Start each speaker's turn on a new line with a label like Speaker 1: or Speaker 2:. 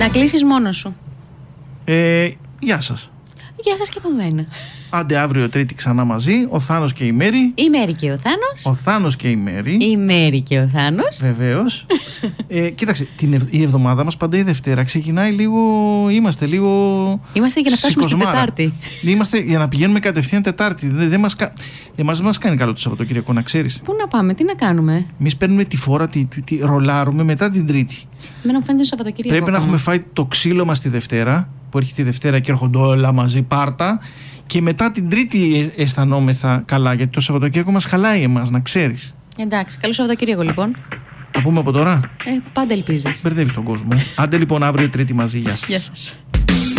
Speaker 1: Να κλείσεις μόνος σου.
Speaker 2: Γεια σας.
Speaker 1: Γεια σας και από μένα.
Speaker 2: Άντε αύριο Τρίτη ξανά μαζί. Ο Θάνος και η Μέρη.
Speaker 1: Η Μέρη και ο Θάνος.
Speaker 2: Ο Θάνος και η Μέρη.
Speaker 1: Η Μέρη και ο Θάνος.
Speaker 2: Βεβαίως. Κοίταξε, η εβδομάδα μας πάντα η Δευτέρα ξεκινάει λίγο. Είμαστε λίγο.
Speaker 1: Είμαστε για να φτάσουμε στην Τετάρτη.
Speaker 2: Είμαστε για να πηγαίνουμε κατευθείαν Τετάρτη. Δεν μας κάνει καλό το Σαββατοκύριακο, να ξέρεις.
Speaker 1: Πού να πάμε, τι να κάνουμε.
Speaker 2: Εμείς παίρνουμε τη φόρα, ρολάρουμε μετά την Τρίτη.
Speaker 1: Εμένα μου φαίνεται το Σαββατοκύριακο.
Speaker 2: Πρέπει να έχουμε φάει το ξύλο μας τη Δευτέρα, που έρχεται τη Δευτέρα και έρχονται όλα μαζί πάρτα. Και μετά την Τρίτη αισθανόμεθα καλά, γιατί το Σαββατοκύριακο μας χαλάει εμάς, να ξέρεις.
Speaker 1: Εντάξει, καλό Σαββατοκύριακο λοιπόν.
Speaker 2: Θα πούμε από τώρα.
Speaker 1: Πάντα ελπίζεις.
Speaker 2: Μπερδεύεις τον κόσμο. Άντε λοιπόν αύριο Τρίτη μαζί, γεια σας.
Speaker 1: Γεια σας.